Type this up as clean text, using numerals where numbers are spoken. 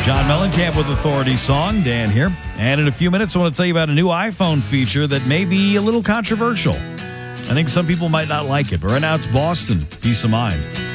John Mellencamp with Authority Song. Dan here. And in a few minutes, I want to tell you about a new iPhone feature that may be a little controversial. I think some people might not like it, but right now it's Boston. Peace of mind.